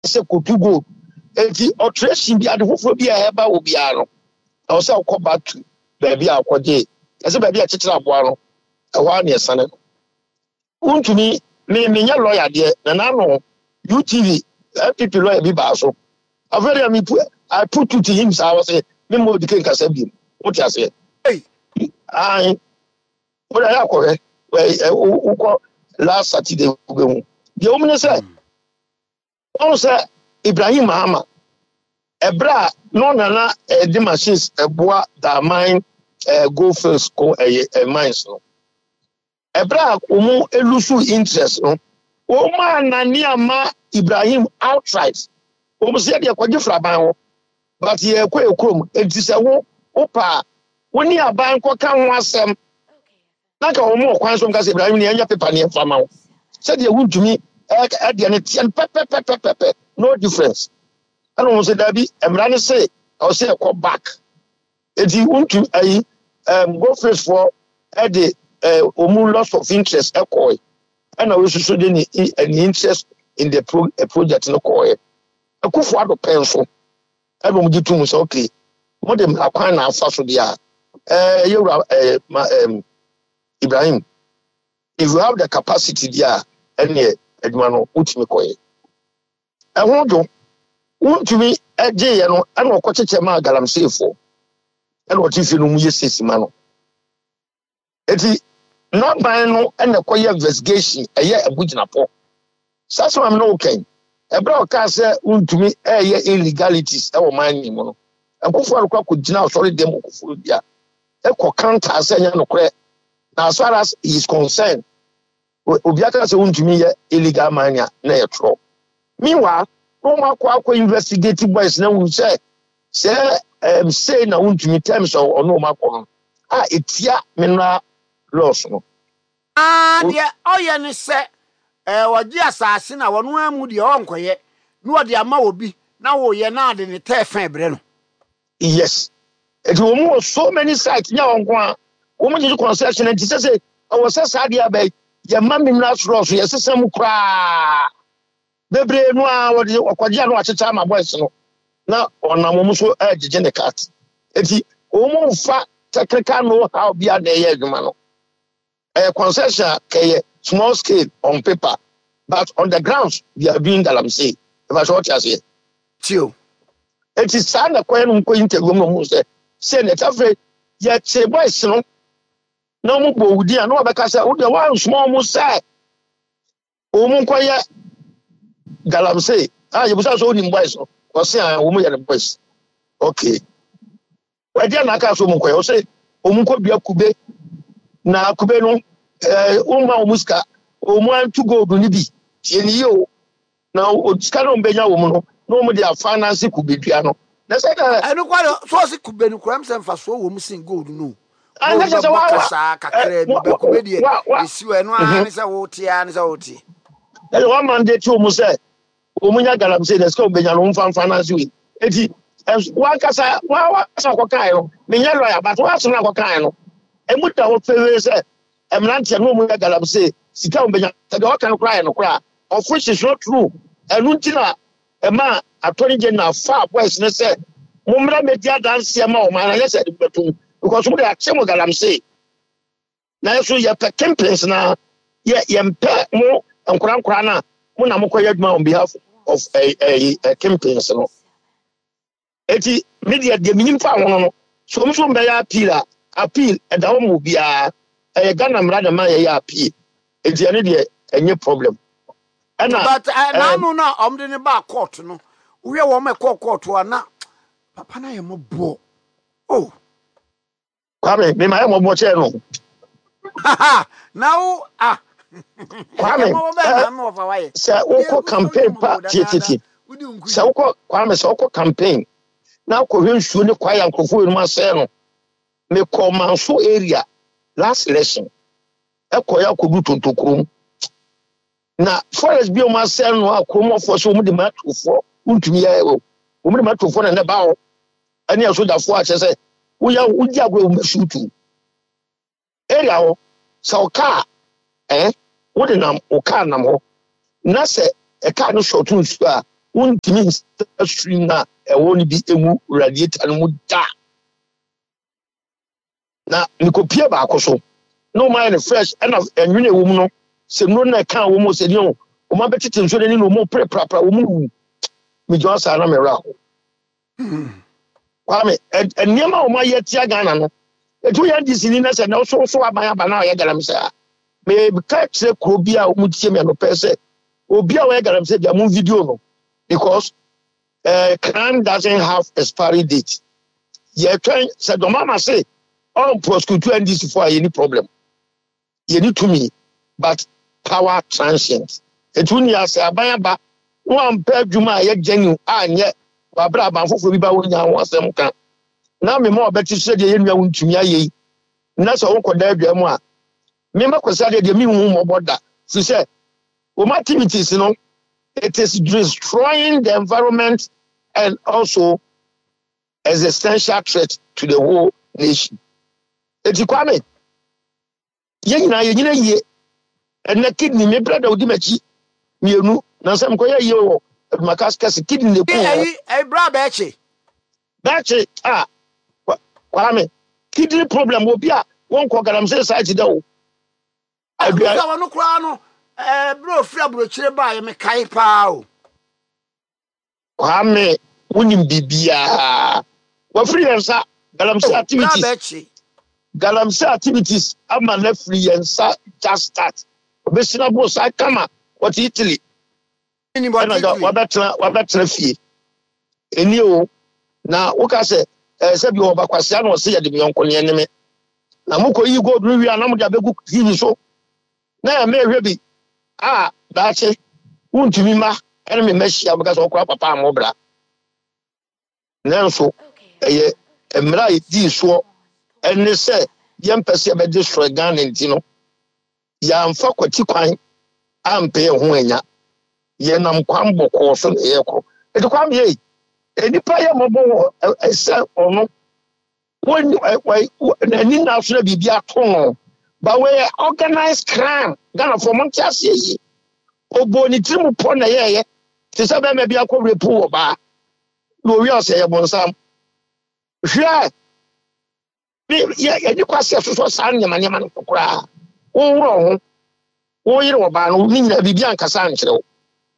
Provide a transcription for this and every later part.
say Kotugo. Enti operation bi ade foforo bi a eba obi ano. I was say back to baby akwaje. I say baby a chichira aboa no. E ho na esane. Untumi me nya lawyer de na no UTV FPP lawyer bi ba so. I put it to him so I was say me mo dike nkasa bi. What you say? Hey. Ai. What I akore. We last Saturday we go. The woman say on say Ibrahim Mahama Ebra no nana the machines eboa da mine go first ko mines no. Ebra omu elusu interest no. O ma nani ama Ibrahim outright. O say dey kwaje fraban ho. But ye kwa ekrom enti se wo opa woni aban ko ka ho asem. Na ka omu okwan so nka se Ibrahim ne anya paper ne fama ho. Se dey wuntumi e dey ne tian pepe no difference. I don't say that be Emrani say I'll say call back. If you want to go first for the loss of interest echo and I was so any interest in the project no call. I could for the pencil. I don't get to say okay. What them acquire now fast so dia Ibrahim. If you have the capacity there any edmano ultimate call. I want to me eje no ana okocheche ma galamsey for ana otifi no mu yesesi ma no eti no ban no ana koye investigation eye abuginapo saso am no okay ebra o ka se untumi eye illegalities e wo man ni mo no akofo akwa ko gina sorry dem okofo bia e ko counter ase nya no kore na as far as he is concerned obi aka se untumi ye illegal mania na ye tro meanwhile no kwa investigate boys na we say na untumi terms of no makọ etia mineral loss no de oye ne se wodi asase na wono amu de onkoye na wodi ama obi na wo ye na de ne tefen bre no yes it will so many sites nya onko a wo mo ji concession and say o se sade abay ye ma mineral loss ye sesam kra bebre no a wodi okwaje no achecha ma boys no na onamom so agege ne cat enti omo fa technical know how bia na ye adwuma no concession kay small scale on paper but on the grounds they are doing galamsey if I short as here tio enti sa na kwan no ko interview mo say na tafe ye che boys no na mo bo wudi a no obeka say wo de one small mo say omo koye galamsey ye busa so ni boys no o say wo mo ye boys okay wadi na aka so mo koye o say omo ko bia kube na kube no umma omuska omo antu gold ni bi tie ni yo na oska no mbenya wo mo no mo dia finance kubedua no na say ka enu kwa so se kube no kram se mfa so wo mu sin gold no na say wa kasa kakra bi be kube die esiwo enu an se wo tie an se wo tie one mandate o mo say o mo nya galam say the ska mbenya no mfa finance we eti wa kasa ko kan yo me nya lawyer but wa so na ko kan no emuta wo fewe say emrante no mo nya galam say sika mbenya de o kan kra no kra of which is not true enu ntina ema attorney general fa boys ne say mumra media dance ma o ma na yes e betu because we dey achemo galamsey na so ye pe campaigns na ye mpe mo nkura na mo na mokoye aduma on behalf of a campaigns no eti media de minim fa wono no so mo so mbe ya appeal e da mo bia Ghana mra de ma ye appeal eti ene de enye problem but na no na omde ne ba court no we wo me court na papa na ye mo bo oh Kwame me ma ye mo bo che no now Kwame say woko campaign pa titi say woko Kwame say woko campaign na ko hwensuo ne kwaya nkofo enu asɛ no me call Manso area last election ekoya kodu tontokrom na forest bi o ma sɛ no akromofo so mu de matofo untumi ya o mu de matofo na ne ba o ani asodafo a kyɛ sɛ uji agro masutu area o so ka wo de nam o ka nam ho na sɛ e ka no short nsu a wontimi stream na ɛwɔ no bi emu radiator no mu da na nikopie baako so no mind fresh and enwene ewo mu no se no na ka wo mu se ni o ma betete nso ni no mo prepra wo mu mi jo asa na me ra ho kwame eniema wo ma ye tia Ghana no etu ya di sini na se na so aban aba na ye galam se me ka kire kro bi a wo mu tie me no pese obi a wo ye galam se dia mu video no because crime doesn't have expiry date ye twen se do mama say on prosecute NDC for any problem you need to me but power transient etuni ase abayaba one per juma ye genu anye wabra abanfofo bi ba wonya ho asem kan na me mo obeti se de yenua wontumi aye na so wokoda aduam a me makosa de me hu mo boda so say o activities no it is destroying the environment and also existential threat to the whole nation. Eti kwame yenya ye ena kidney me brother odi machi mienu na sam ko ye wo makaskasi kidney le ku bra bache kwame kidney problem obi a won ko galamsey site da o adua wono kra no bro free abrochire ba ye me kai pa o kwame wonim bibia wa free yansa galamsey activities ama na free yansa just start obesina bo sa kama what Italy ni bo wabatra fie eni o na woka se se bi obakwase na se ye de yonko ne eneme na moko yi gold wi na mo de abegu TV so na ya mehwe bi dache wontumi ma ene me mehia mo ka se okwa papa amobra nanso eye emra di so ene se yempese be destroy Ghana ntino ya mfa kwati kwan ampe ho anya ye nam kwan boko so na ye ko eti kwam ye enipa ye mobo ese ono when ni na so na bibia to no but we organized crime Ghana for months ye obo ni timu po na ye ti se be me bia ko repu oba no wi ose ye bonsam hwe ye ni kwase so san nyama no kokora wo wuro ho wo yire oba no ni nyina bibia nkasa nkyere wo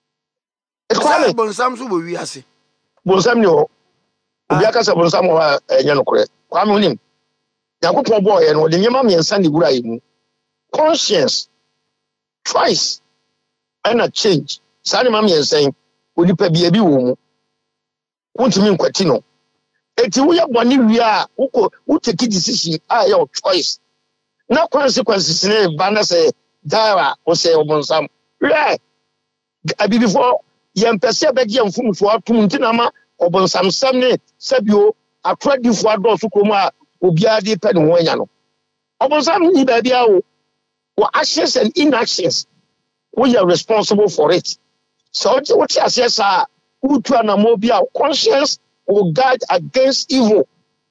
kwame bonsam so bo wi ase bonsam ni ho obi akasa bonsam ho enye no kore kwame onim yakopon bo ye no de nyama miensa ni gura yimu conscience choice and a change sani ma miensa onipa bia bi wo mu wontumi nkwati no eti wo ye boni wi a wo take decision your choice na consequences ne ba na say dawa o say obonsam right abi before yempese be de mfumfo atum ntina ma obonsam sam ne sabio atradifo adoso kromu a obia de pe ne ho anya no obonsam ni ba bia wo actions and inactions we are responsible for it so what you say sir utu anamobia conscience will guard against evil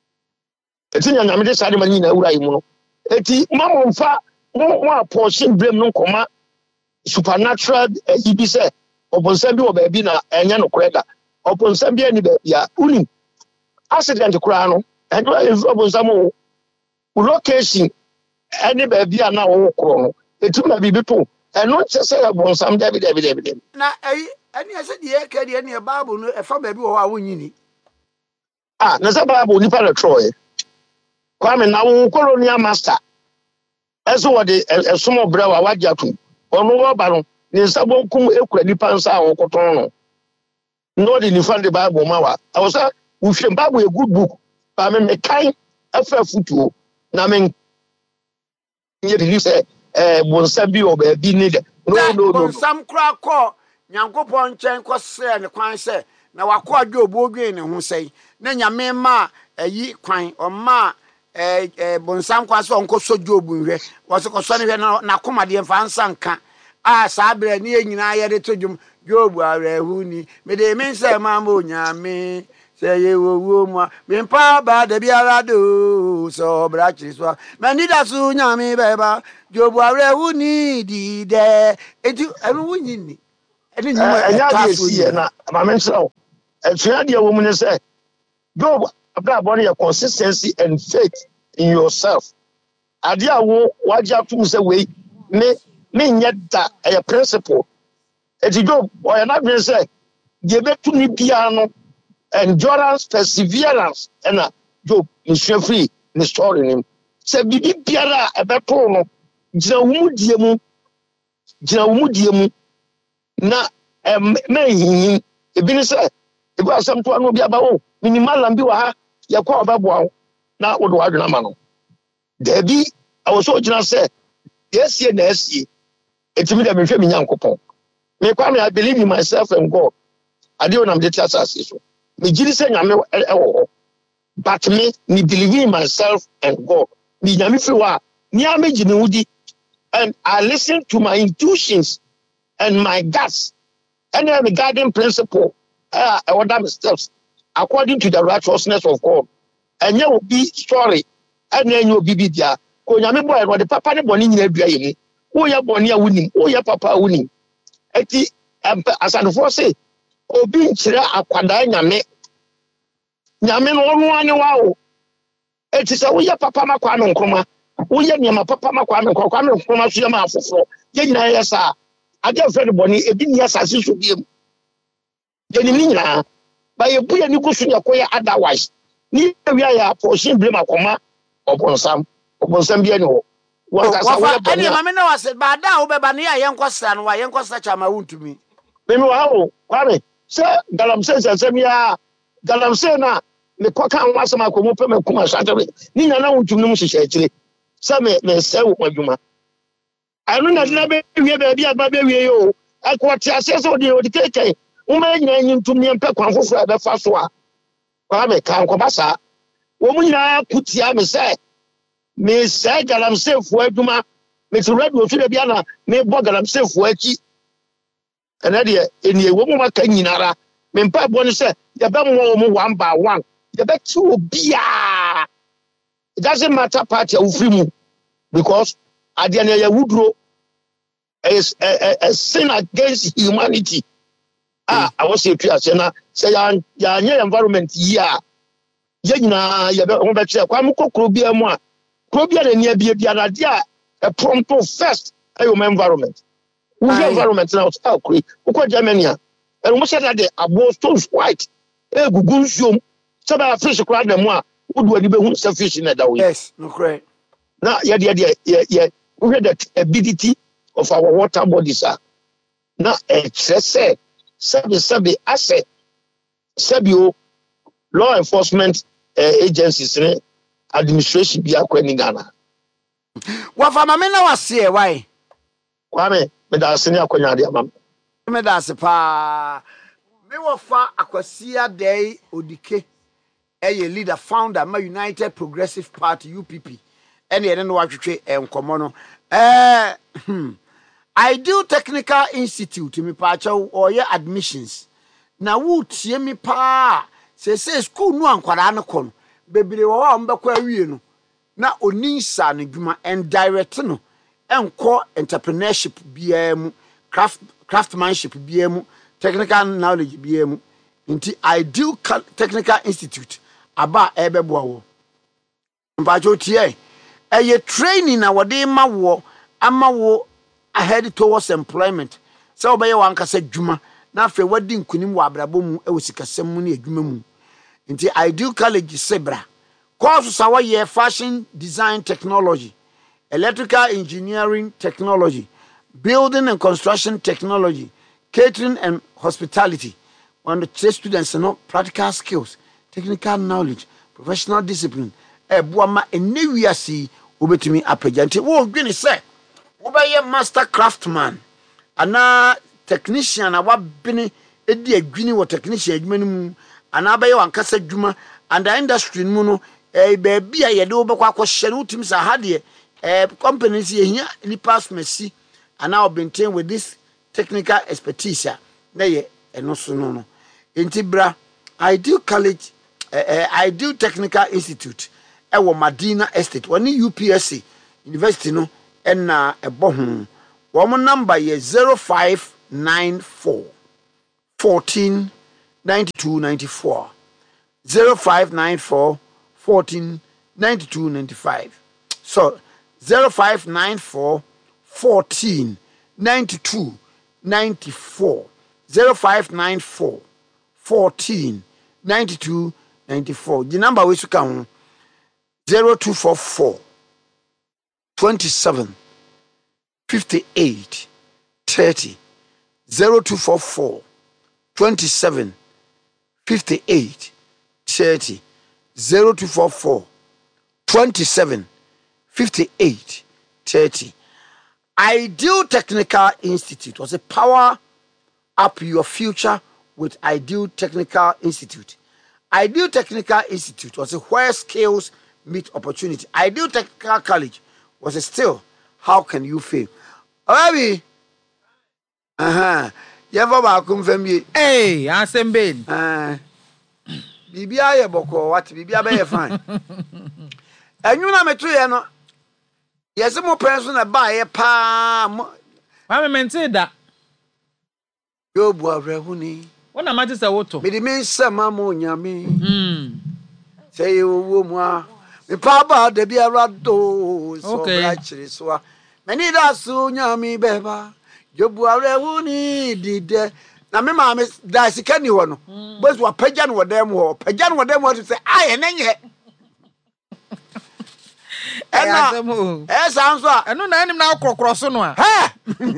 eti nyame de sade mani na wura yimu no eti mamo mfa mo portion blame no koma supernatural yibi se obonsam bi wo ba bi na enya no koreda obonsam bi ani ba bia uni accident kura no endo obonsam wo location ani ba bia na wo koro no eti ma bibi to eno chese obonsam da bi na ani ase de ka de ani bible no e fa ba bi wo a wonyini na se bible ni pa na troye kwame na wo colonial master eso wo de esomo brawa wadiato ono wo ba no ni nsabo nkum ekura nipa nsa a wokoton no no de ni fan the bible mawa awsa wo hwe bible a good book ba me kan afa futuo na men ye release bonsa bi oba bi ni de no bonsam kra ko nyankopon chen ko se ne kwan se na wakọ adwobo odwen ne ho sei na nyame ma ayi kwan o ma bonsam kwa so onko so jobu nhwe wo so ko so ne hwe na komade mfa nsanka saa bere ne nyina ye de tojum jobu arehu ni me de men se ma mo nyame se ye wo mu me pa ba de biara do so bra chiri so me ni da su nyame beba jobu arehu ni di de eti enu wunyini Any you and now they class see na my mention and try the woman say Job about body your consistency and faith in yourself. Adia wo waja to say we me nyet da a principle. Eti Job or not be say dey betu ni bia no endurance perseverance and Job is free in story him. Say bibi biara ebeto no gina wo die mu na mehin ebi ni say ebi asem to anu bi abawo minimal bi wa ha ye kwa obeboa na wo do adwena ma no dabi awoso gina say yes na esie etimi da mehwe me nyankopon me kwa me I believe in myself and God ade onam de tiasase so me giri say nyame ewo but me believe in myself and God me nyame fi wa ni ameji me wudi and I listen to my intuitions and my guts and the guiding principle I order my steps according to the righteousness of God and you will be story and then you will be there ko nyame boy no de papa ne boni nyina dua yemu wo ya boni a wunim wo ya papa wunim eti asanfo say obi nkyere akwada nyame no onu ane wawo eti say wo ya papa makwa no nkroma wo ya nyama papa makwa no nkroma so ya ma afofo ye nyina ya sa ade friend boni ebi ni asase so biem ye ni nyina ba ye bu ye ni kusu ya koya otherwise ni wi ya portion blame akoma obonsam bia ni ho wakasa wo any mama no was ba da wo be ba ne ya yenkosa no wa yenkosa chama wuntumi memi wa ho kwame se galamse semia galamse na me kwaka anwasa makomo pe makuma shatere ni nyana wuntumi mu hyehyɛ akire se me se wo adwuma anu na dina be wie ba bia ba be wie yo akwati ase so de keke wo ma nyina nyintumi empe kwan foforo e be fa so a kwame kan ko basa wo mu nyina kutia me se galamse fu adwuma me ti radio so de bia na me bo galamse fu aki ena de eni ewo mu maka nyinara me mpa bo ne se ye be mo mu one by one ye be ti obia it doesn't matter party of free because at the end of wudro is a sin against humanity I was say to na say ya environment ya nyina ye be ho be kire kwa mu kokoro bia mu a krobia na nia bia na dia a prompt first ayo environment we environment now so kuri uko Germany and we said that the abo stones white gugu nsuom so ba fish kura na mu a wodu ani be hu se fish na da we yes no correct na ye we had the ability of our water bodies na say asset sabio law enforcement agencies administration bi akwani Ghana wa fa mama na wase why kwame me da asene akwanya de amam me da se pa me wo fa akwasia dey odike leader founder ma United Progressive Party UPP ene ene no watwetwe enkomo no Ideal Technical Institute mi pa cha oye admissions na wo tie mi pa say school no ankwara ne kono bebire wo wa mbekwa awie no na oninsa ne dwuma and direct no enko entrepreneurship biamu craftsmanship biamu technical knowledge biamu nti Ideal Technical Institute aba ebeboa wo mpacho tie eye training na wode ma wo ama wo ahead towards employment so obeye wankasa dwuma na afi wadi nkunim wa abrabo mu ewosikasem mu na adwuma mu nti Ideal College Sebra course sawaye fashion design technology, electrical engineering technology, building and construction technology, catering and hospitality. When the students know practical skills, technical knowledge, professional discipline, buama enewiyasi obetumi apejanti wo gwini se wobeye master craftsman ana technician awabene edi adwini wo technician adwuma mu ana abaye wankasa adwuma and the industry mu no baby a yede obekwa akohye no timi sa ha de companies ye hia nipas mesi ana obenten with this technical expertise na ye eno so no entibra Ideal College Ideal Technical Institute ewo Madina Estate woni UPSC University no na ebo ho wo mo number ye 05 0594 14 92 94 0594 14 92 95. So 0594 14 92 94 0594 14 92 94. The number we should count 0244 27 58 30 0244 27 58 30 0244 27 58 30. Ideal Technical Institute was a power up your future with Ideal Technical Institute. Ideal Technical Institute was a where skills meet opportunity. Ideal Technical College was a still how can you fail? Baby, you ever welcome family? Hey, assemble. Bibia ye boko what bibia be fine. Enyu na metu ye no. Yes mo person na ba ye pa. Wa me mente da. Yo bu avrehuni. Wona mate se woto. Me di men sama mo nyame. Say you wo mu a. Me pa ba de bia rado so bra chiri so a. Me ni da so nyame beba. Yo bu avrehuni dide. Na me ma me da sika ni ho no. Boys wa pagya no dem ho. Pagya no dem ho to say aye nenye. Ena sounds so. Eno na anim na akrokro so no a. Ha!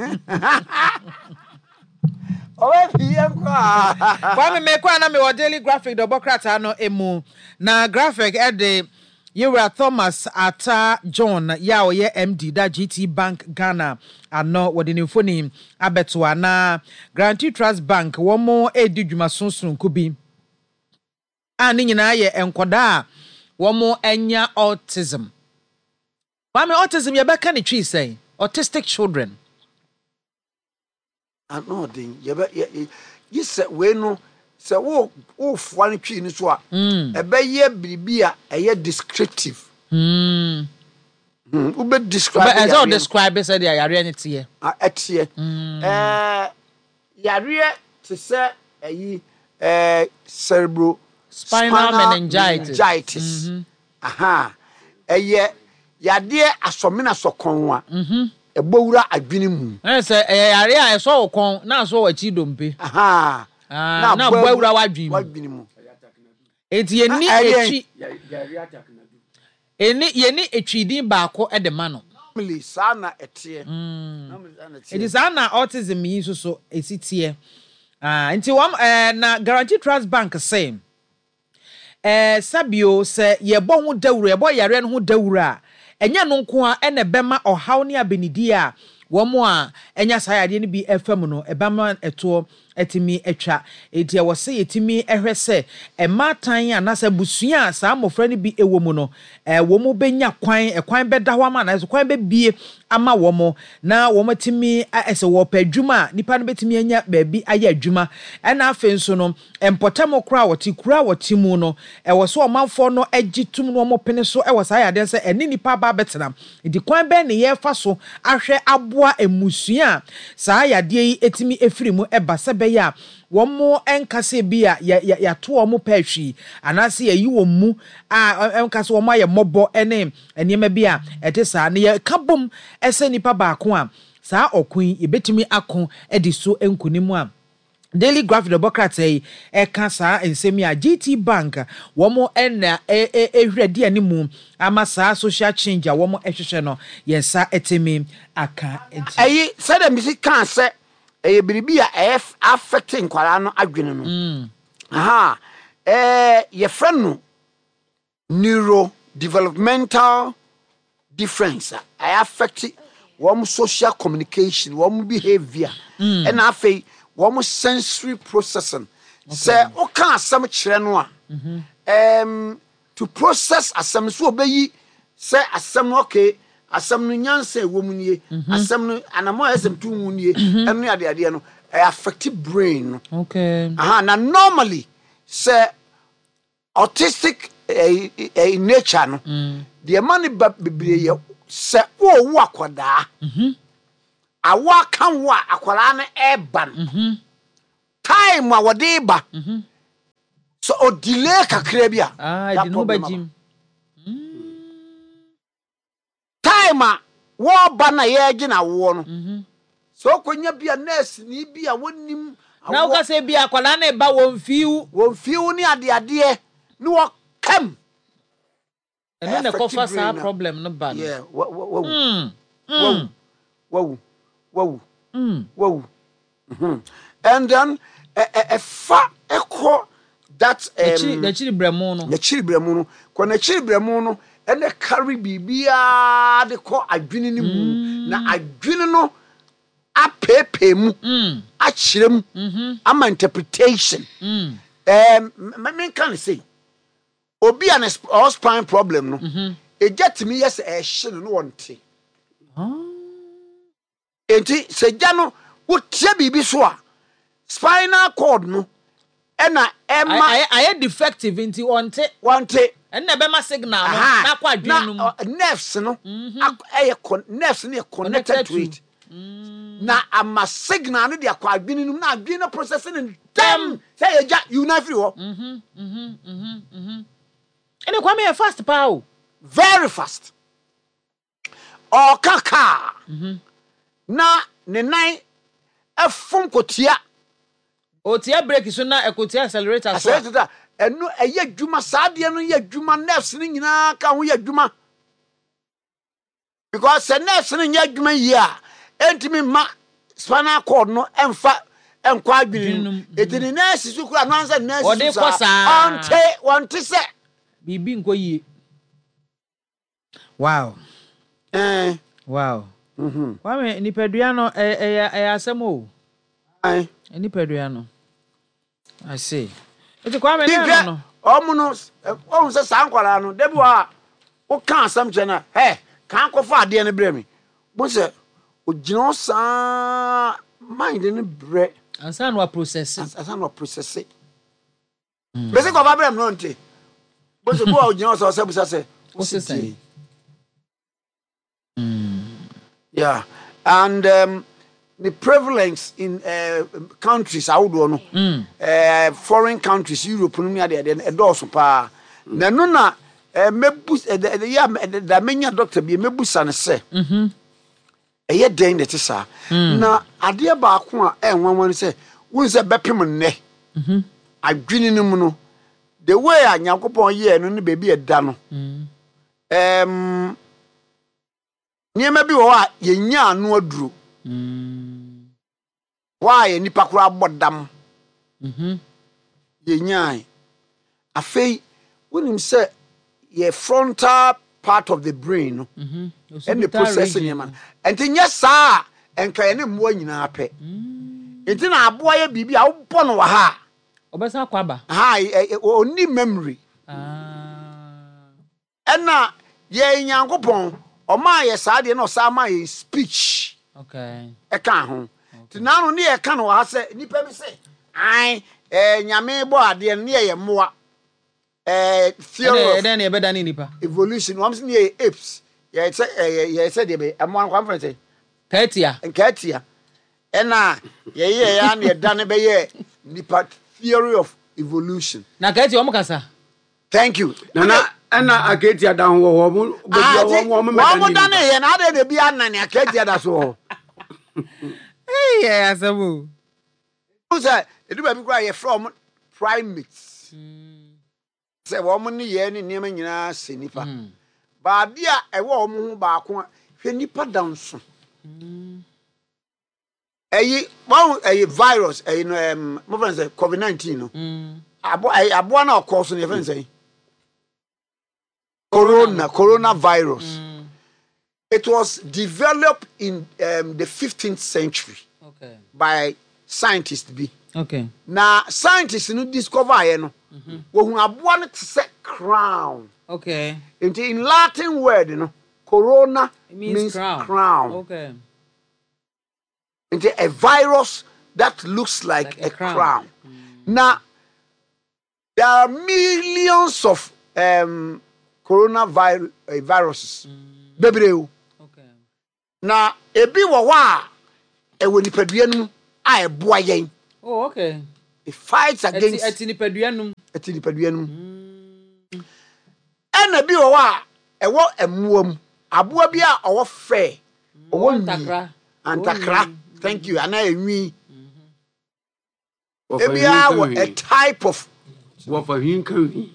Owe pie kwa. Kwa me kwa na me wo Daily Graphic Dobokrata no emu. Na graphic e de Yura Thomas Ata John ya oye MD da GT Bank Ghana ano wode ne phone abeto na Guarantee Trust Bank wo mo edi dwuma sonson kubi ani nyina ye enkoda wo mo enya autism. Why me autism ye beka ne twi say autistic children. Ano din ye se we no se wo fwa ne twi ni so a ebe ye bibia eye descriptive. Ube describe. But as all describe say they are reality here. Etie. Yare to say cerebral spinal meningitis. Aha. Eye yade asomina sokon a. Ebowura adwene mu. Say yare a so okon na so wachi dompe. Aha. Na bowura wadwene mu. Enti eni echi yeni etwidin baako e de ma no. Normally sana etie. It is na autism yi so esitie. Enti na Guarantee Trust Bank say sabio se ye bo ho dawura ye bo yare no ho dawura enya no nko a ene bema ohaw ne abenidi a wo mo a enya sayade ne bi efam no ebama eto etimi etwa enti wo se yetimi ehwe se ematan anasa busua sa mofra ne bi ewo mu no wo mo benya kwan beda ho ama na so kwan be bie ama wo mo na wo matimi ese wo padwuma nipa no betimi anya baabi aye adwuma ena afen so no empotam kura woti mu no wo so omanfo no agitum no mo pene so wo sayade se eni nipa ba betena edi kwan be ne ye fa so ahwe aboa emusua sa yade yi etimi efiri mu eba sebe ya womo enkase bia ya to omo pahwi anase yayi womu enkase womo aye mobo ene enema bia etesa ne ye kabom ese nipa baako a saa okun ebetimi akon ediso enkunimu a Daily Graphic Dobokrata eka saa ensemi a GT Bank womo ena ehwede animu ama saa social change a womo ehwehwe no yensa etemi aka enti ayi said the music can say e biribi a affecting kwara no adwene no aha ye friend no neuro developmental difference affect one social communication one behavior and afei one sensory processing say o kan asem kire no a to process asem so obeyi say asem no okay asem no nyansa ewo mu nie asem no anamo asem tu mu nie enu ade no affect brain okay aha na normally say autistic nature no the man bebre ye say wo akoda awa kan wa akwara no eba no time a wode ba so o delay kakra bi a di no ba jim time a wo ba na ye gina wo no so konya bi a nurse ni bi a wonim na wo ka se bi akwara na eba won fiu ni ade ni wo kam eno ne kofa sa problem no ba yeah wow and then a fa echo that the chiri bremu no ko na chiri bremu no ene carry bibia de ko adwene ni mu na adwene no apepe mu a chirem ama interpretation me can say obi an spine problem no e get me yes e hye no wonte enti se gya no wotia bibi so a spinal cord no ena emma I defective into wonte and na be ma signal no na kwa adwenu mu nerves no nerves no connected to it na ama signal no dia kwa adwenu mu na adwenu processing in them say ya you na free wo ene kwa me fast pa very fast o kaka na ne nan afum kotia otia brake so na ekotia accelerator so enu eye dwuma saade no ye dwuma nerves ni nyina ka ho ye dwuma because the nerves ni nya dwuma yi a entimi ma spinal cord no emfa enkwa adwene etini nerves su kura no ansa nerves ode kosa wonte se bibi nko yi wow wow kwame nipadua no asemo nipadua no I see eti kwame no omuno ohun se sankwara no debi wa o kan asam chena kan kofa ade ne bremi bo se ogino sa mind ne bre ansa no process bese ko ba brem no nte bo se bo ogino sa se busa se yeah and the prevalence in countries outdo no foreign countries Europe no me ade edoso pa na no na mebu da menya doctor bi mebusa ne se eye den de tisa na ade ba ko a enwanwan se won se bepem nne adwini no mu no the way a Nyankopon ye no ne bebi eda no niema bi wo a yenya anu aduro why nipa kura bodam yenya afei wonim say your frontal part of the brain no and the processing man and yes sir enka ye ne mo nyina pe enti na aboa ye bibi a wo no wa ha obesa kwaba oni memory ena ye Nyankopon o ma ye saade na o sa ma ye speech okay e kan ho ti na no ne ye kan wa ha se nipa bi se ai nyame bo ade ne ye moa theory then e be dan nipa evolution wam se ne apes ye se de be amo an conference katia ena ye ya na dan be ye nipa theory of evolution na katia o mukasa thank you na akatia da ho wo mo dan ye na ade de bia na ne akatia da so asabu who's that edu ba bi kwa ye from primates say wo mo ne ye ne niam nyina se nipa ba bia ewo wo mo ho ba ko hwe nipa danso virus no mo friend say COVID-19 no abo na cause no friend say coronavirus. It was developed in the 15th century by scientists. Okay. Now scientists no discover here no. Wo aboa no to say crown. Okay. In Latin word no, corona means crown. Okay. Into a virus that looks like a crown. Now there are millions of coronaviruses. Bebreu. Okay. Na ebi wo wa ewo nipadua a eboa yen. Oh, okay. It fights against eti nipadua num. Eti nipadua num. Ena bi wo a ewo emuam. Aboa bi a owo fe. Owo antakra. Thank you. Ana enwi. Ebia wo a type of Wafa hinkan.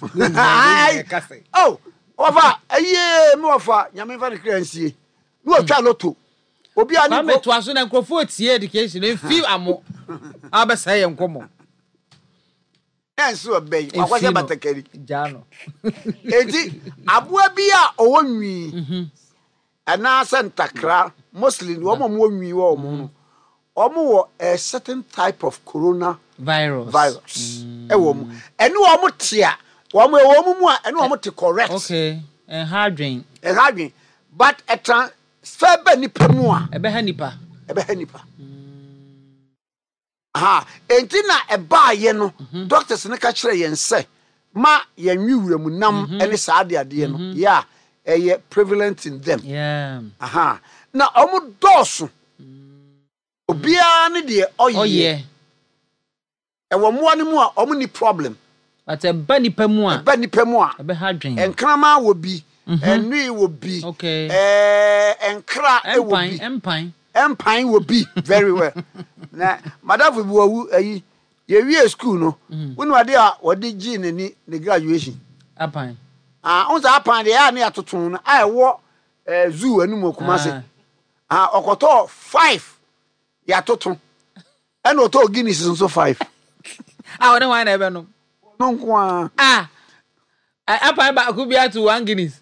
Oh, wafa aye me wafa nyame fa ne kransie. No atwa loto. Obi ani go. Ma to aso na nkrofo tie education en fi amo. Abesa ye nkomo. Enso obey. Akwase batakari. Jano. Enti aboa bi a owo nwi. Ana santakra Muslim wo mo nwi wo mo. Omo a certain type of corona virus. Ewo mu. Ene wo mo tia. Wo mo ewo mu a ene wo mo te correct. Okay. And hardwin. But a transfer be nipa mu a. Ebe ha nipa. Aha, enti na eba ye no. Doctors ne ka kire yen se ma ye nwiwura mu nam ene saade ade no. Yeah, eye prevalent in them. Yeah. Aha. Na omo doso. Obia ne de oye. Ewo mo ane mu a omo ni problem. But eba nipa mu a. Ebe ha dwen. Enkrama wo bi, enui wo bi. Okay. Enkra e wo bi. Empan wo bi very well. Na madam bi wo ayi ye wie school no. Wonu ade a wodi gi ne graduation. Apan. Unza apan de ya na atotun no a ewo zoo anum Kumase. Okoto 5 ya totun. And oto Guinness nso 5. Wone wan ebe no. No nko Apan ba ku bia to 1 Guinness.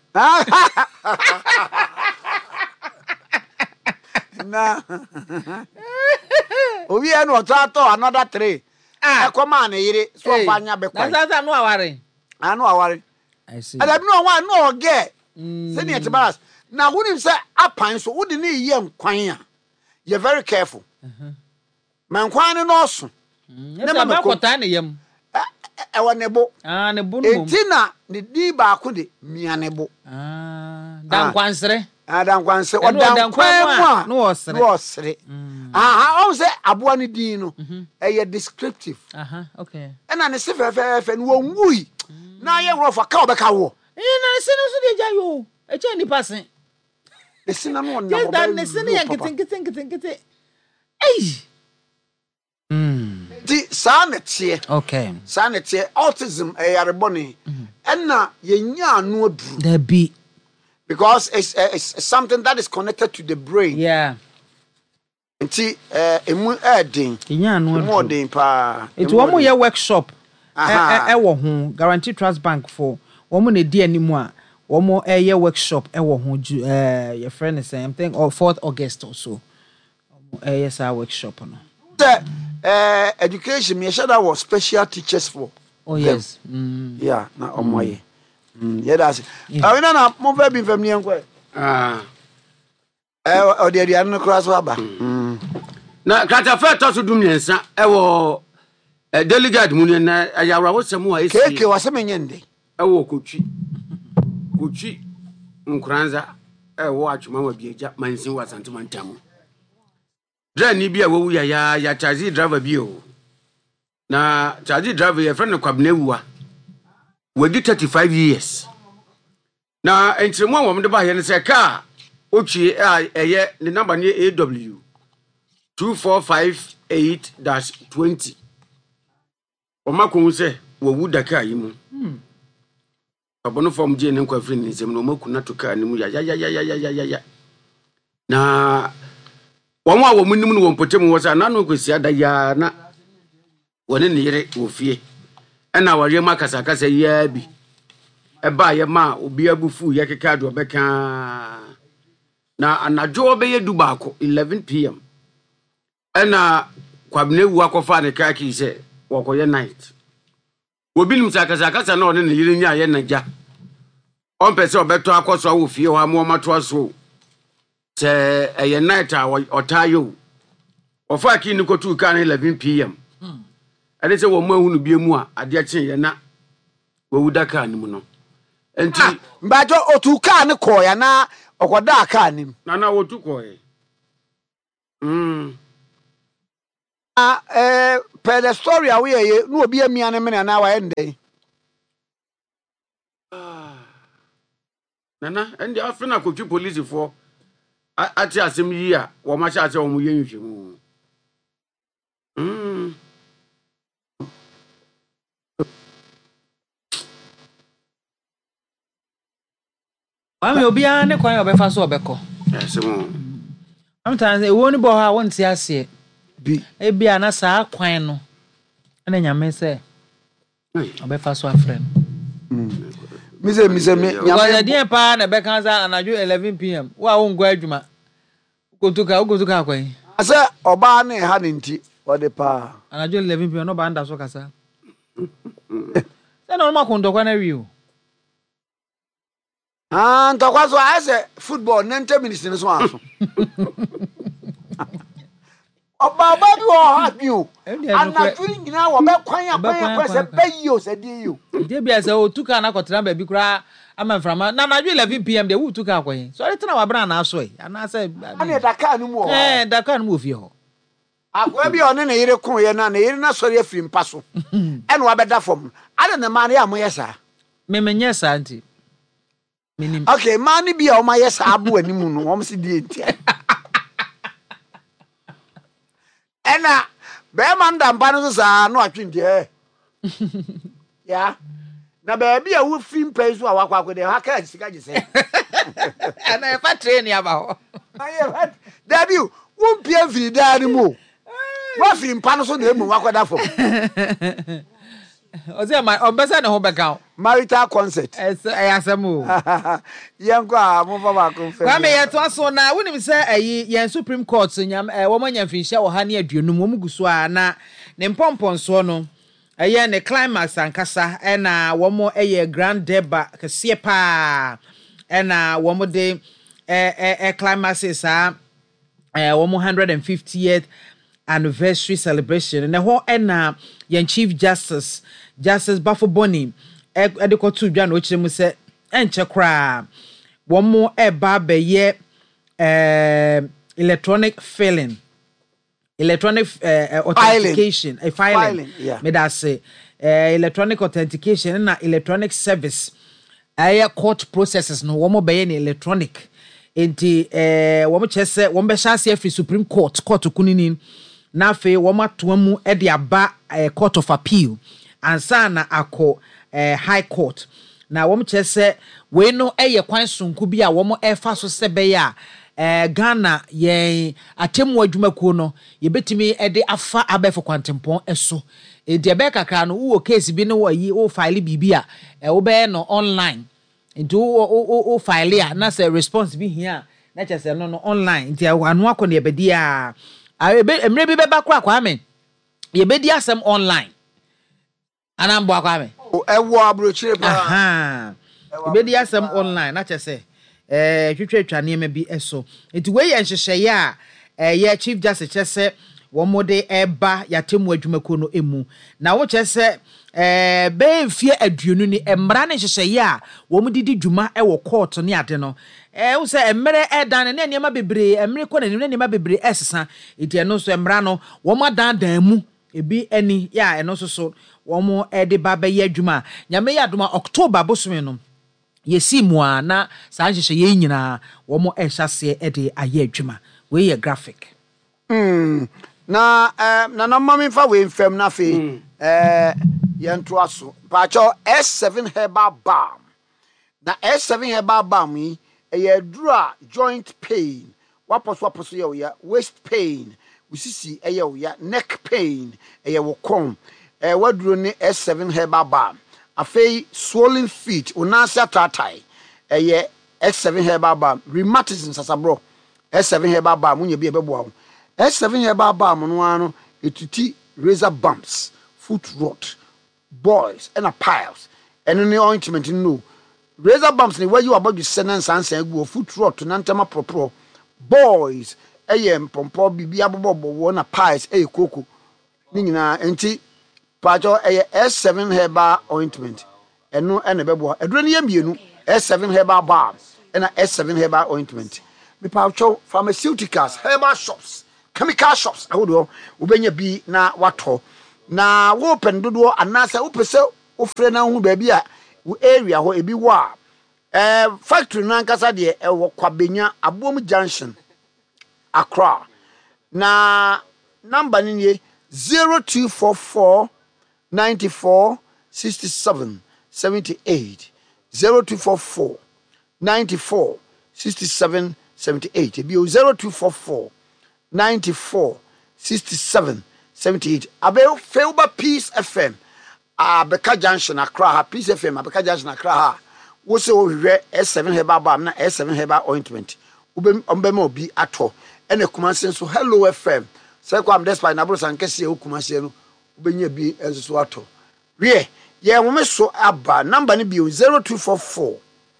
Na. Obi enu otato another 3. Ekoma na yire so fanya be kwai. Na no aware. Anu aware. I see. Ada bi no one no get. Say ne tibaras. Na hunim say apan so wodi ne ye nkwan a. You're very careful. Man kwan no so. Ne ba kota ne yam. Ewo nebo. Ne bo no. Etina ne di ba ko de mia nebo. Dan kwansere. Dan kwanse odan kwan mu no osre. O say aboa ne din no. Eye descriptive. Okay. Ena ne se fe no wui. Na ye wro fa ka obeka wo. Na se no so de ja yo. E che ni pasen. The sinner no one. Yes, that the sinner kete. Hey. The sanity. Okay. Sanity, autism, yareboni. And na yenya no dru. There be. Because it's something that is connected to the brain. Yeah. Nti emu edin. Yenya no dru. More din pa. It one more workshop. Ewo ho Guarantee Trust Bank for one ne di animu a. One more year workshop ewo ho your friend is saying think or 4th August or so. Yes, our workshop no. The education me share that was special teachers for. Oh yes. Yeah, na omoye. Yeah, that's it. Na mo fa bi fam ni enko. O de dia no cross aba. Na kata fa to so dum yensa ewo delegate mu na ayawra wo semu a esi. Keke wa se menyende. Ewo Kuchi Nkranza ewo atwuma wa bieja mansin wa santimantam. Dra ni bia wo ya charge driver bi o. Na charge driver ye friend Kwabena wuwa. We di 35 years. Na entremu wo mde ba ye ne se ka otwie eye ne number ni AW 2458-20. O makon se wo wu daka yi mu. Abono form je ne nkwa free ni nsem no maku na toka ni mu ya na wonwa wo munim no wonpotem wo sa na no kwesi ada ya na wone ne yire wo fie na ware ma kasa ya bi eba ye ma obi abufu ye keka do beka na anajo be ye du baako 11 pm na Kwabena wu akofa ne kaki se wokoye night obi nim sakasa na one ne yire nya ye naja on pese obeto akoso wo fie ho amomato aso se eye night a otayo ofa ki ni kotu kan 11 pm ade se wo mu ahunu biemu a ade achen ye na wo daka ni mu no enti mbajo otu kan ko ya na okoda kan ni na wo tu ko Per the story away, no be a me and a minute now end day. Nana, and the often I could police for. I tell some year, or much as on you. I'm your behind the choir of a fast obeko. Sometimes they won't bo her once I see it. A be an asa quino. And then you may say, I'll fast a friend. Mr. Dear Pa, and Beckons and I do 11 p.m. Well, I won't go to go to Kakway. I said, Obane hadn't tea or the pa. And I do 11 p.m. No band as well. Then on my condo when I view. And that was why I said football 90 minutes in this one. About you or you. And not feeling now about quiet pay you, said you. Dear be as I took an aqua baby cry. I'm from now. I do 11 p.m. They would took away. So I tell our brand our way. And I said, I can't move. And I can't move you. I will be on any coin and a not sorry if you pass. And what better from? I don't know, money. I'm yes, sir. Memen, yes, auntie. Okay, money be on my yes, Abu and Moon, almost did. And Bearman and Banos are not in there. Yeah. Now, baby, I will film place where I walk with the hacker, you say. And if I train you about Debut won't be every day anymore. What film Panos on him, walk with that for? Was there my ambassador home account? Marital concert. As I asked a move. Young girl, move over. I may at once so now, when we say a yen Supreme Court, a woman and fish or honey at you, no Muguswa, na Nempompon sono. A yen a climax and cassa, and one more a grand deba, Casiepa, and one more day a climax is 150th anniversary celebration, and the whole yen Chief Justice Buffo Bonnie, Edico 2 Jan, which they must say, and chakra. One more babe ye electronic filing. Electronic authentication, a filing. Yeah. May I say electronic authentication and electronic service. Court processes no one more by any electronic. Inti one chese one be shall see Supreme Court kuninin. Na fe woma tuamu edi aba Court of Appeal ansana ako High Court na wom chese we no kwan sonku bi a wom efa so sebe ya Ghana ye atemu adwumakuo no ye betimi edi afa abefo kwantempon eso edi ebe kakra no wo case bi no yi wo file bibi a wo be no online nti wo file a na say response bi here na chese no online nti anu akọ na ebedi a emre bi beba kwa Kwame ye bedi asem online anambo Kwame ewo abrochire ba aha ye bedi asem online na chese twetwetwa niam bi eso enti we ye nhyehyeye a ye Chief Justice chese wo mode eba yatemu adwumakuo no emu na wo chese be mfie aduonu ni emra ne nhyehyeye a wo mudidi dwuma wo court ne ade no wo se emre edan ne niam bebre emre ko ne niam bebre esesa enti eno so emra no wo madan dan mu ebi ani ya eno so wo mo ede ba be ye adwuma nyame ya adoma October bosome no yesi mua na sa nhyehyeye nyina wo mo ehase ede aye adwuma we ye graphic na na mama fa we mfam na fe yento aso pacho S7 herbal balm na S7 herbal balm yi dura joint pain waposo ya waist pain usisi ya neck pain wo kom waduro ne S7 herbal balm afei swollen feet unasa tatai S7 herbal balm rheumatism sasabro S7 herbal balm munye bi ebebo S7 herbal balm no ano etuti razor bumps foot rot boils and piles and any ointment no razor bumps ni where you about you send sansan gu foot rot na ntama propro boils pompo bibia bobo na piles koko ni nyina enti pajo S7 herbal ointment eno ene bebo eduro ne yamienu S7 herbal balm and S7 herbal ointment me pacho pharmaceuticals herbal shops chemical shops ahodo wobenya bi na wato na wo pen dodo anasa wo pese wo frɛ na hu ba bi a wo area ho ebi wo a factory na nkasa de wo kwabenya Abom Junction Accra na number ni 0244 94 67 78 0244 94 67 78 ebi 0244 94 67 78 abe Felba Peace FM Abeka Junction Accra Peace FM Abeka Junction Accra wo se wo hwehwe S7 Herbal Balm na S7 Herbal Ointment ombema obi ato ene Kumasi so Hello FM say kwam despite na bro sankese e Kumasi no obenya bi enso ato wie ye wo me so aba number ni bi 0244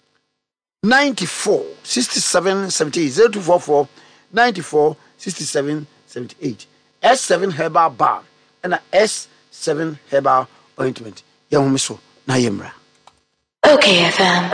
94 67 78 0244 94 67 78 S7 Herbal Balm and S7 Herbal Ointment ye wo me so na yemra. Okay, FM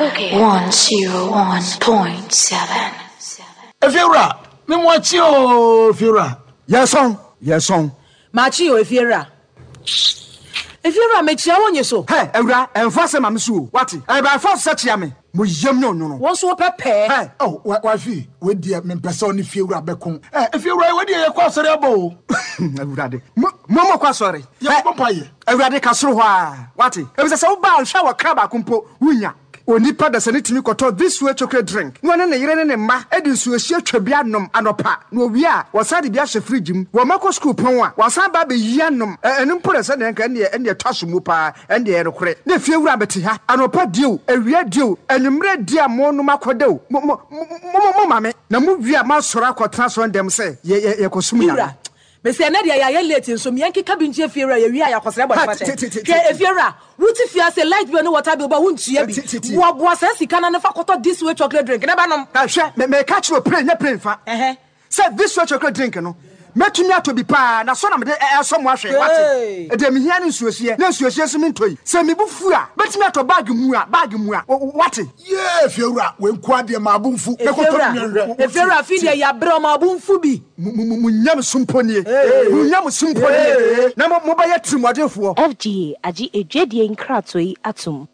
101.7. Efiora, me mwachi o Efiora. Yes on. Machi o Efiora. Efiora me chia wonye so. Hey, Ewra, enfase ma msu. Wati? E ba force se chia me. Mo yem no. Won so pepe. Hey, oh, wa fi, we die me pese oni Efiora bekon. Efiora we die ye kwa sori abo. Ewra de. Mo kwa sori. Ye papa ye. Ewra de kasoro ho a. Wati? E bi se wo ba hwa wa kraba kumpo wunya. Onipa da sane timi koto this way chocolate drink no ne yire ne ma edi nsuo hie twabia nom anopa no wi a wasade bia hye fridge mu wo mako school pon a wasan ba be yi anom enu mpore se ne nka ne twaso mu pa ende ye rekore ne fie wura beti ha anopa dio awia dio enumre dia mo no makodew mo mame na mu wi a ma soro akotena so ndem se ye kosum ya me say na dia ya late nso me yanki kabinje Efiora ye wi a yakosere bo pate ke Efiora wuti fia say light bill no water bill ba huntua bi wo bo say sika na fa koto this way chocolate drink na ba nom hwe me catch you pray fa say this way chocolate drink no metumi ato bi pa na so na me so mo ahwe wate e de me hia ne nsuosie na nsuosie so me ntoi se me bufu a betumi ato bag mu a wate ye Efiora we nko ade ma abumfu me koto nwenre Efiora fi de ya bre ma abumfu bi munyam sumponie na mo ba ya trimodefo FGA agi edwedie nkratoi atom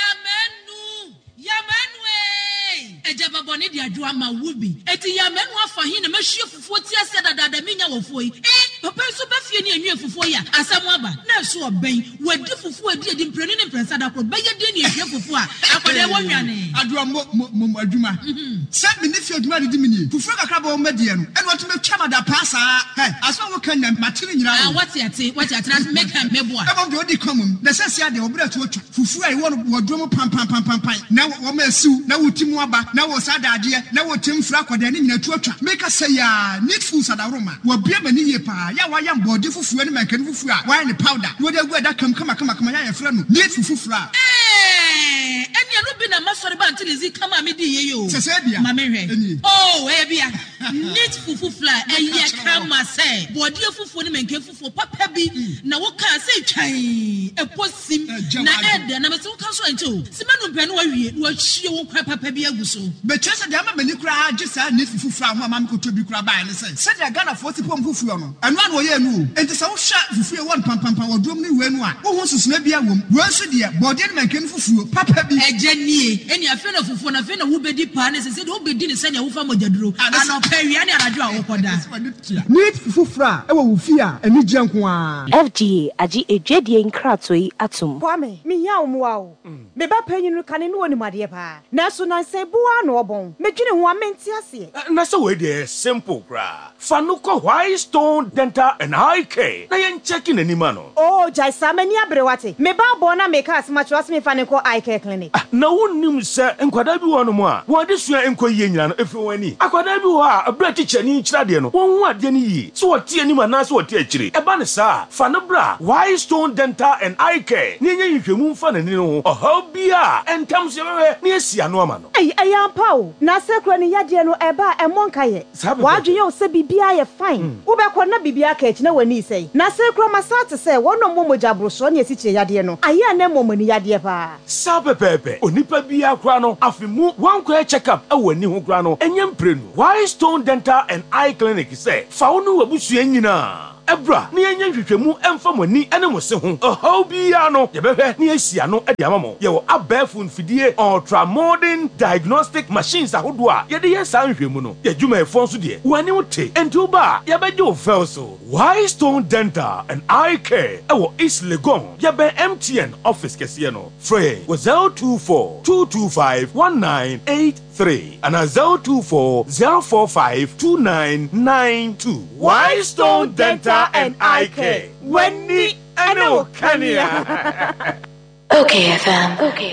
Ejaba boni di adwa ma wubi eti ya menu afa hin na mahwie fufuo ti ase dada menya wofo yi papa so ba fie ne anwie fufuo ya asam aba na so oben wadi fufuo adi mpreni ne mpresa da kro ba ye di ne ahwie fufuo a akwade wonwane adwa mo adwuma se me ne fie adwuma di mini fufuo kakra ba o madie no ene otu metwa ma da pasa aso wo kan na matini nyina wati ate na make am mebo a ebo de odi komum na se sia de obra to otwa fufuo ai wo wadwom pam na wo ma asiu na wotimu aba na wo sadade na wo temfra kwada ne nyina tuatwa make say ya need food sadaroma wo bia mani ye pa ya wa yam body fufuo ne mankan fufuo a wa ne powder wo de gu da kama ya yefra no need fufuo a enya no bi na masori ba ntilizi kama me di ye yo se bia ma me hwe oh e bia need fufuo eye kama say body fufuo ne mankan fufuo papa bi na wo ka say twan eposim na ede na me se wo ka so ancho simanu mpɛ no wa wie wo hie wo kwa papa bi aguso betwese de ama mani kura agisa need fufuo ho ama me ko to bi kura ba ne se de Ghana 40 pom fufuo no eno an wo ye nu enti se wo hwa fufuo won pam wodom ne we nu a wo ho susuna bia wom wo so de body ne mankan fufuo papa bi ejanie eni afi na fufuo na afi na wo bedi pa ne se de wo bedi ne se ne wo fa mojaduro anopa wi ane anadwo a wo koda need fufuo e wo wufi a eni gyenko a FGA agi edwedie nkratoi atom Kwame me hia wo moa o me ba panyinu kane no woni made pa na so na se bua no obon medwene ho amenti ase na so we dey simple gra fanuko White Stone Dental and Eye Care na yen checking anima no oh jai samani abrewate me ba bo na me ka asma chwas me faniko Eye Care clinic na wonnim se enkwada bi wono mo a wode sua enkoyie nyina no efi wani akwada bi wo a abra teacher ni kyira de no won hu ade ni yi so wote anima na so wote akire eba ne sa fanubra White Stone Dental and Eye Care ni nya nhwemu mfa na ni no ho bia entam se bebe na esia no ama no ayampa o na sekro ne yade no eba emonka ye wadwe o se bibia ye fine wo be ko na bibia ka echi na wani sei na sekro masate se wono momoja broso ne esiche yade no aya na momani yade pa sapepepe onipa bia kra no afimu wankwa check up awani ho kra no enyem prenu Whitestone Dental and Eye Clinic say fa wonu wabusu nyina Ebra, ni enye hwehwemu emfa mani ene mo se ho. How bia no, ye behwe ni asia no e de amamo. Ye wo abafu mfidie ultra modern diagnostic machines ahodo a ye de ye san hwehemu no. Ye dwuma efo nso de. Wani wote, enti oba ye beje o felso. Whitestone Dental and Eye Care e wo East Legon. Ye be MTN office kese no. Free 024 225 1983 and 024 045 2992. Whitestone Dental and Eye Care. Wendy Kenya. Okay, FM. Okay.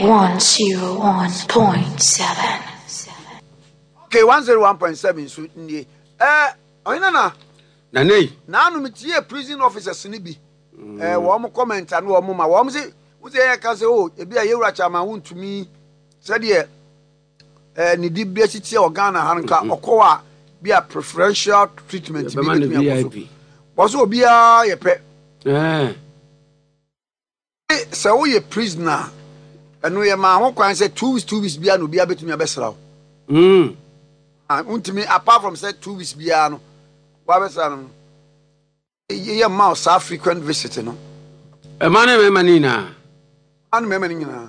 101.7. Okay, 101.7 so ndie. Oyina na. Nanei. Na anu mitie prison officers ni bi. Wo mo comment anu wo mo ma. Wo mo se uze ka se o ebi a yewura chama wuntumi se de ni di bi titie organ hanka okowa be a preferential treatment bi VIP. Was obia ye pe. So we a prisoner. And we ma ho kwan say 2 weeks bia no bia betumi abesra. Untimi apart from say 2 weeks bia no. Wa besra no. Ye ma so frequent visit no. E ma na me mani na. Anu me mani na.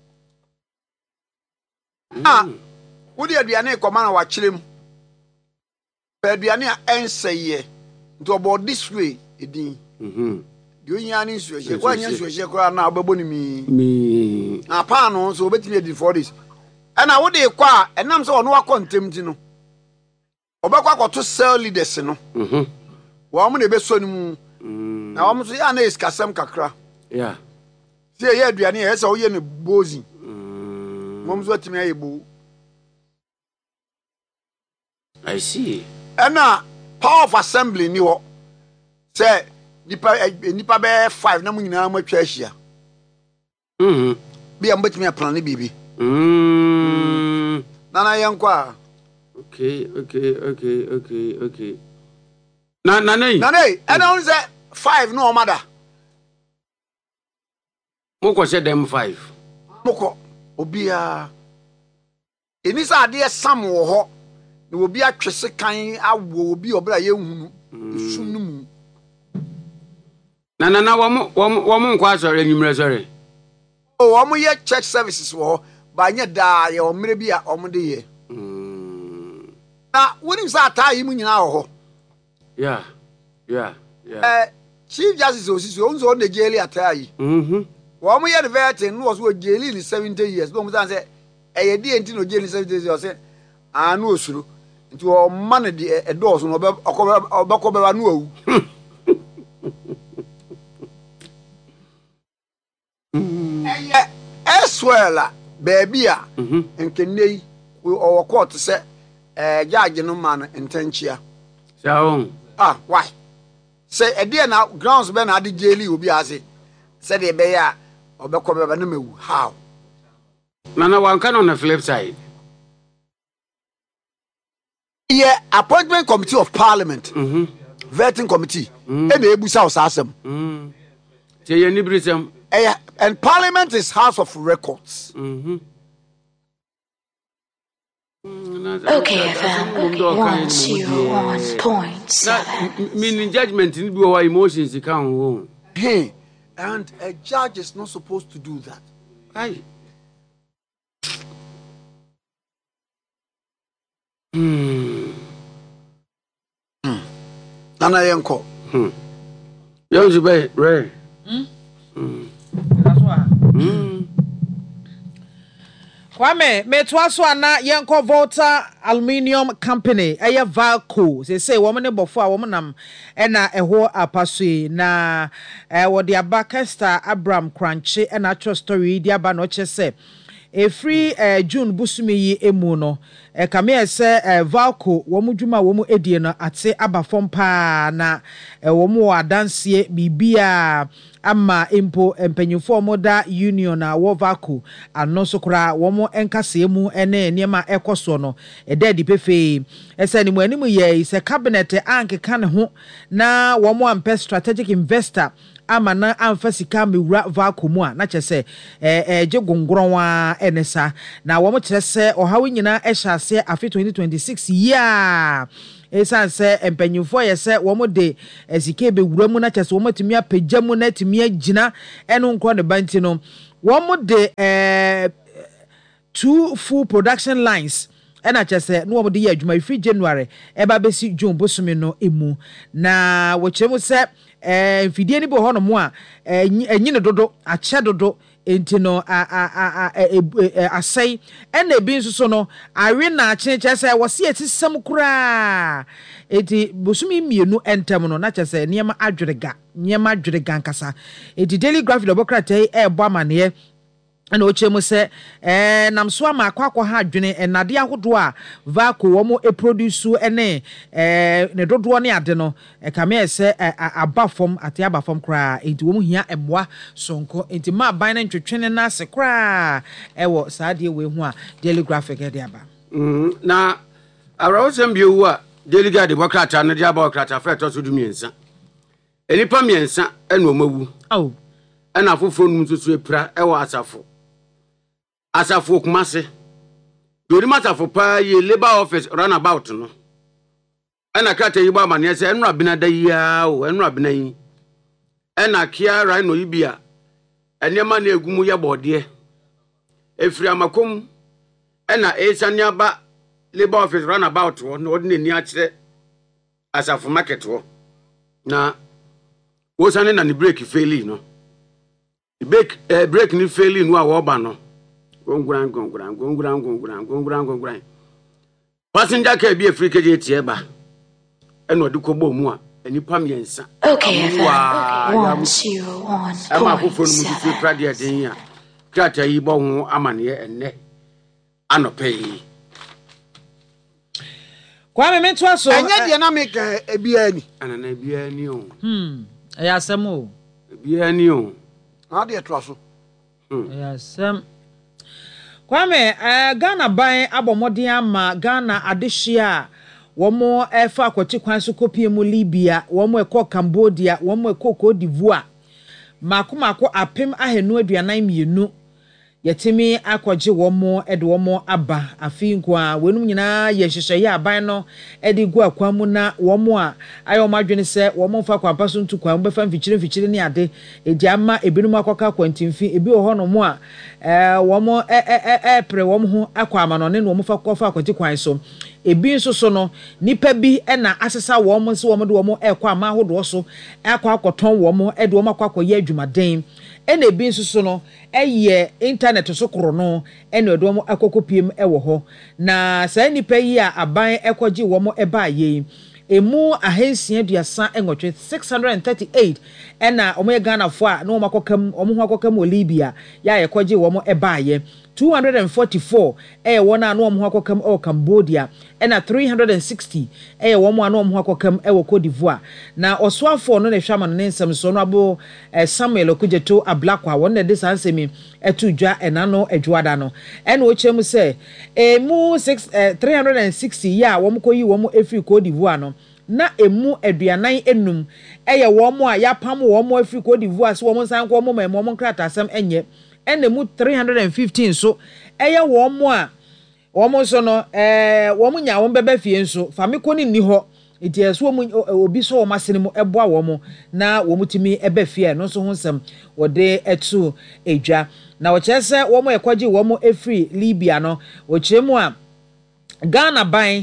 Wo de aduane ko ma na wa kyerem. Pe aduane a enseye. To about this way edin you nyani so she kwa nyan so she kwa na obebo ni mi apa no so obetimi edin for this na wo de kwa enam so ono akontem ti no obekwa akoto cell leaders no wo mo na be so ni mu na wo mo so ya na iskasem kakra yeah see ye aduane ye se wo ye ne bozi mo mo so atimi ayebu I see na power of assembly ni ho say nipa be 5 na munyina ma twa ahia bi am betimi plan ni bibi nana yankwa okay nanei and on say 5 no mother moko say them 5 moko obia enisa ade sam wo ho na obi atwese kan awo obi obra ye hunu esunu mu na wo mo nkwa sore nyimre sore wo mo ye church services wo ba nya da ye o mre bi a o mo de ye na woni sa ata yi mu nyina ho yeah chief justice osisi onzo on the jail ata yi wo mo ye the vet no was wo jail in 70 years bo mo san say e di enti no jail in 70 years o say anu osuru nti o man de edos no obekọ be anu awu eswela baby a nkenei o court say judge no man intenchia so why say e dey na grounds be na de jail obi ase say de be ya obekọ be na mewu how na one can on the flip side yeah, appointment committee of parliament, vetting committee, and the Ebusa Osasem. And parliament is house of records. Okay, FM 101.7. Meaning judgment in our emotions account. Hey, and a judge is not supposed to do that. Aye. Nana yanko. Young be Ray. That's why. Kwame, metwaso ana yenko Volta Aluminium Company, eye Valco. Say woman before a woman nam ena eho apasui na wo de abakesta Abraham Crunchy and actual story dia ba no che say free June busumi yi emu no kame se Valco wo mu dwuma wo mu edie no ate abafom pa na wo mu adanse bibia ama impo empanyufo moda union na wo Valco ano so kra wo mu enkase mu ene niema ekoso no edadi pefe ese ni mu animu ye se cabinet ankeka ne ho na wo mu ampe strategic investor ama na amfa sika mewura Valco mu a na kyese je gongronwa enesa na wo mo kyerese ohawo nyina ehase afi 2026 yeah esan se empanyufo ye se wo mo de sika bewura mu na kyese wo matumi apagya mu na tumi agina eno nkro ne banti no wo mo de 2 full production lines ena kyese no wo de ye adwuma free January eba besi June bosumi no emu na wo kyeremu se mfidie ni bo hono mu a enyine dodo ache dodo enti no asai ena ebi nso so no awe na acheche se wo se etisem kura enti bosumi mienu entem no na kyese niema adwerega nkasa enti Daily Graphic Democrat ebo amane ana ochemu se namso ama akwa ha adwene enade ahodo a Valco wo mo produce ene ne dodo ne ade no kame se abafom ate abafom kra enti wo mo hia emwa sonko enti ma ban na ntwetwene na ase kra ewo saade we hu a Daily Graphic de aba na awrawosem biewu a Daily Graphic Democrat na de aba okrata freto so du miensa enipa miensa ena omawu ena afoforo num so epra ewo asafo kumase dori matafo pa ye labor office runabout no ena krata yibo amane se enura binada yia o enura binayi ena kia rhino yibia enema na egumu ye bode efiri amakom ena esania ba labor office runabout wo no de ni akire asafo market wo na wo sane na ni break faili no break ni faili no a wo ba no gongran passenger car bi Africa je tie ba eno de kobo mu a enipa miensa Okay, FM. 101. ama afoforo mu fi pradia den ya krata yi bo ho amane enne anope kwa me mentu aso enye de na make ebia ni anana ebia ni o ya asemo ebia ni o ade to aso ya asem kwa me Ghana ban abomodin ama Ghana adehia womo efa akwati kwan so kopie mu Libya womo ekọ Cambodia womo ekọ Cote d'Ivoire makomako apem ahenu aduanan mienu yetimi akwaje womo ede womo aba afi nkwa wenum nyina ye hyehyeye aban no ede gu akwa mu na womo a ayo madwene se womo fa kwa paso ntu kwa mbefa mfikyire ni ade edi ama ebinum akoka kwantimfi ebi wo hono mu a womo pre womo ho akwa amanone no womo fa kofa akwati kwan so ebi nso so no nipa bi na asesa womo se womo de womo ekwa ama hodo so akwa akoton womo ede womo akwakoye adwumaden ena ebi nso so no eye internet so koro no ena edo akokopiem ewo ho na saa nipa yi a aban ekogi wo eba ye emu ahensia duasa enwotwe 638 ena omo Ghana fo a na omo akokam omo ho akokam Libya ya ekogi wo eba ye 244 wona na omo ho akokam o Cambodia ena 360 wona na omo ho akokam e Cote d'Ivoire na osoafo no na hwama no nsem so no abo Samuel Okujeto Ablakwa wona de sansemi etudwa enano edwada no ena ochem se emu 360 ya wo koyi wo efri Cote d'Ivoire no na emu aduanan enum eye wo a yapam wo efri Cote d'Ivoire so wo san ko mo nkrata asem enye ena mu 315 so eye wo a wo so no wo nya wo bebe fie nso famiko ni ho enti eso obi so wo masene mu eboa wo na wo mutimi ebe fie no so ho nsem wo de etu edwa na wo kyese wo ekwaji wo efri Libya no wo kyeremu a Ghana ban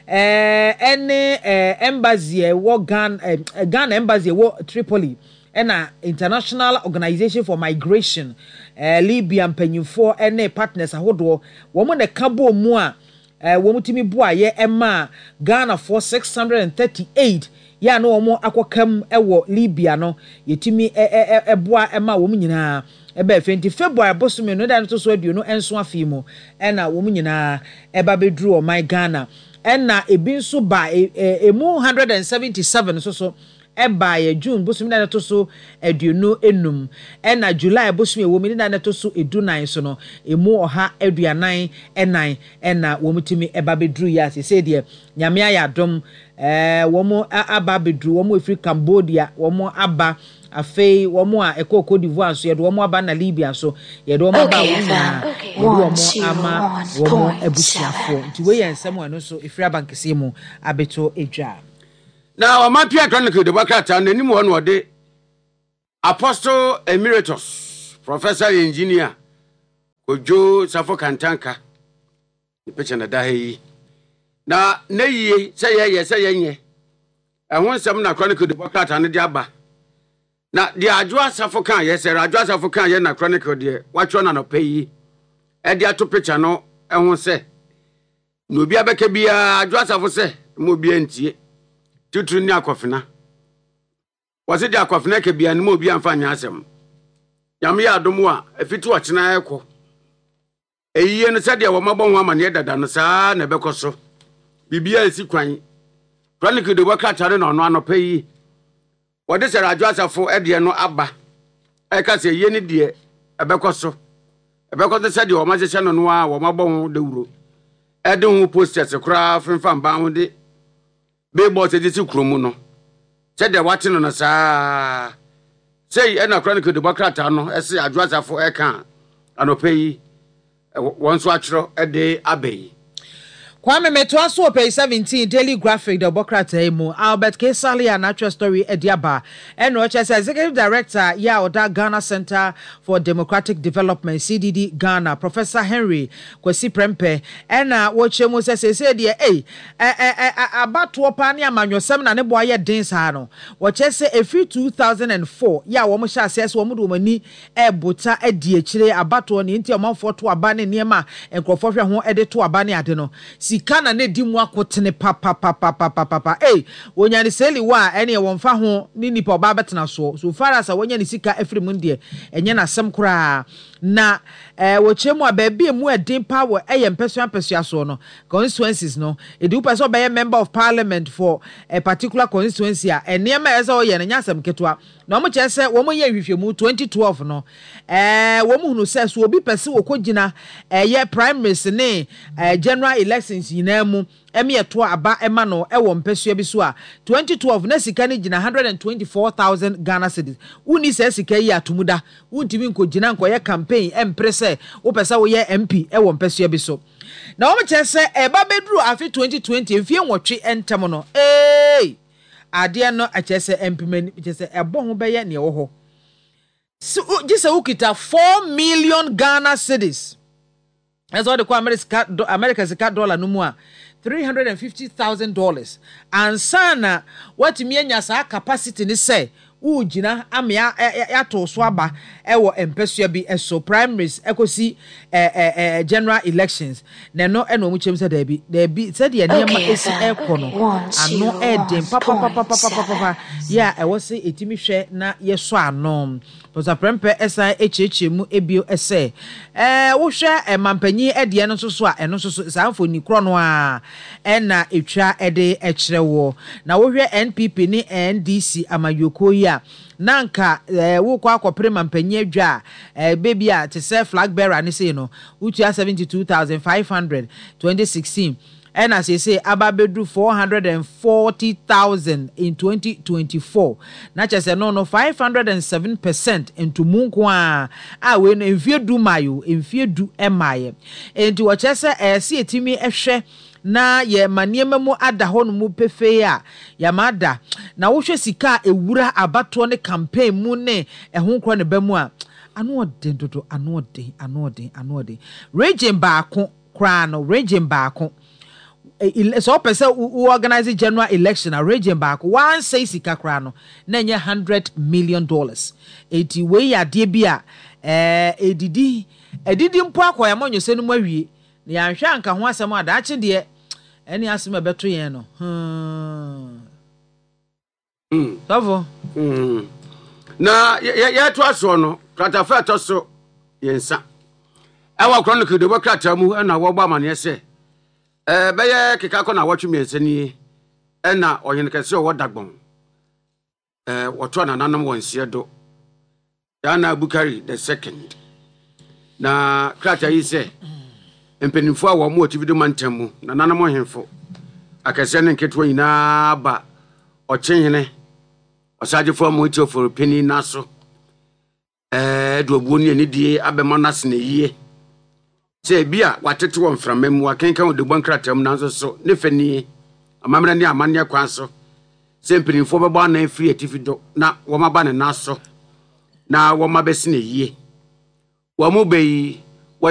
ene embassy wo Ghana embassy wo Tripoli ena International Organization for Migration Libya mpanyufo ene partners ahodo wo mo ne kabo mu a wo mutimi boa ye ema Ghana for 638 ya no wo akokam ewo Libya no yetimi boa ema wo nyina ebe 20 February bosume no da to so aduonu enso afi mu na wo nyina eba bedru o my Ghana na ebi nso ba emu 177 so eba ye June bosume da to so aduonu enum na July bosume wo mi da to so edunan so no emu oha aduanan enan na wo mutimi eba bedru ya se de nyame ayadom wo mo aba bedru wo mo efri Cambodia wo mo aba afei wo mo a Cote d'Ivoire so ye do wo mo aba na Libya so ye do wo aba wo ama wo mo abusiafo nti we yensem anu so efri abankese mu abeto edwa na o ma pia chronicle de bakrata na nim wo no de Apostle Emeritus Professor Engineer Kojo Safo Kantanka ipeche na dahi na neyi se ye ehun sem na chronicle de bakrata ne de aba na de adwoa Safo kan ye se adwoa Safo kan ye na chronicle de watcho na no peyi e de ato picture no ehun se no obi abeka bia adwoa Safo se mo bia ntie tuturu ni akofina wase de akofina ke bia ni mo bia mfa nya asem yame ya adomu a afitu ochena ekọ eyiye no se de wo mabọ ho amane dada no saa na bekoso bibia esi kwan chronicle de wakata no no anopayi wode se adwoa Safo e de no aba e ka se ye ni de ebekoso se de wo ma hye no no a wo mabọ ho dewuro e de ho posters kra fenfa mba ho de billboard se disi kromu no se de wate no na saa sei e na chronicle de bakrata no e se adwoa Safo e kan anopayi won so atro e de abai Kwame Metwaso page 17 Daily Graphic the Bokrata emu Albert K. Salia natural story ediaba and Rochester Executive Director ya Oda Ghana Center for Democratic Development CDD Ghana Professor Henry Kwesi Prempe and wochemu say de abato pa ne amanyosem na ne boye den sa no wochese efi 2004 ya wo mo sha assess wo mo do mani ebota adi akire abato ne nti omafo to aba ne niema enkrofo hwe ho ede to aba ne ade no sikana ne di mu akotene papa wonya ne seli wa ene wonfa ho ni nipa oba betena so far as wonya ne sika afrim ndie enye na sem kura na wochemu ababi mu edin power empesua so no constituencies no edi upeso be member of parliament for a particular constituency a enema eza oye ne nyasem ketwa na omo chese wo mo ye hwehwemu 2012 no wo mo hunu se so obi pese wokogina primaries ne general elections yinamu eto aba ema no ewo mpesua bi so a 2012 na sika ne gina 124,000 Ghana cedis uni se sika yi atumuda untimi nkogina nkoye campaign emprese wo pese wo ye MP ewo mpesua bi so na wo chese eba bedru afi 2020 mfie nwotwe entem no ade no achese empimani chese ebo ho beye ne wo ho so gise ukita 4 million Ghana cedis as all the America's dollar no more $350,000 and sana what mienya sa capacity ni say ujina amia yato so aba ewo empesua bi eso primaries ekosi general elections na no eno mu chem se da bi se de niam esi ekono ano eden papa ya ewo se etimi hwe na yeso anom Posa prempe esa mu ebio ese wo hwe mampanyi ede no so a eno so sanfo ni kro no a na etwa ede ekyerewo na wo hwe NPP ni NDC amayoko ya nanka wo kwa akopre mampanyi adwa baby a te se flag bearer ni say no utua 72,500 2016 and as I say ababedu 440,000 in 2024 na chese no 507% into munkwa we no enfiedu mayo enfiedu emaye enti wo chese si etimi ehwe na ye maniema mu ada ho no mu pefe a ya mada na wo hwe sika ewura abato ne campaign mu ne ehun kro ne bamu a anoden dodo anoden region baako kra no region baako so person who organize general election a region back one say sika kra no na nye $100 million eti we ya de bia edidi mpo akoya monyo se no mawie na ya hwa anka ho asem ada ache de eni asem beto yen no Savo na ya to aso no krata fa to so yensa ewa chronicle de krata mu na wo ba mane se beye keka ko na wotwe miensa ni na oyen kese wo dagbon woto na nanom wonsie do Yana Bukari the second na krata yi se empenifo a wo mo otivido mantamu na nanom hemfo akese ne nketwo nyina ba ochenhene osaje fo mo ti for peni naso do obuo ni die abema nas na yie se bia watete won framam wakenkan wo de bon kratam nanso so ne fani amamra ni amane kwan so se mpinifo beba na free atifido na wo maba ne naso na wo mabesi na yie wo mo beyi